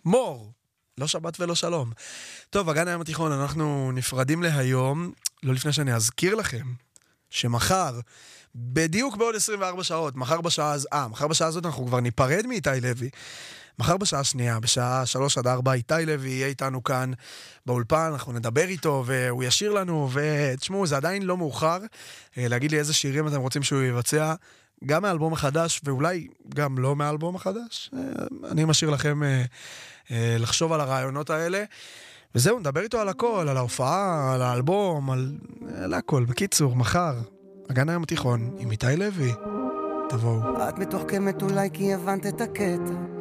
מור. לא שבת ולא שלום. טוב, הגן הים התיכון, אנחנו נפרדים להיום, לא לפני שאני אזכיר לכם, שמחר, בדיוק בעוד 24 שעות, מחר בשעה הזאת אנחנו כבר ניפרד מאיתי לוי. מחר בשעה שנייה, בשעה 3-4, איתי לוי יהיה איתנו כאן באולפן, אנחנו נדבר איתו והוא ישיר לנו, ותשמעו, זה עדיין לא מאוחר להגיד לי איזה שירים אתם רוצים שהוא יבצע, גם מהאלבום החדש, ואולי גם לא מהאלבום החדש. אני משאיר לכם לחשוב על הרעיונות האלה, וזהו, נדבר איתו על הכל, על ההופעה, על האלבום, על הכל. בקיצור, מחר, הגן הים התיכון עם איתי לוי. תבואו. את מתוחכמת אולי כי הבנת את הקטע,